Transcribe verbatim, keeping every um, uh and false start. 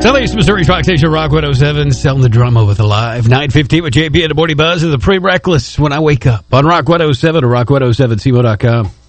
Southeast Missouri's Rock Station, Rock one oh seven, selling the drama with Alive. nine fifteen with J P and the Morning Buzz and the Pre-Reckless when I wake up on Rock one oh seven or rock one oh seven C M O dot com.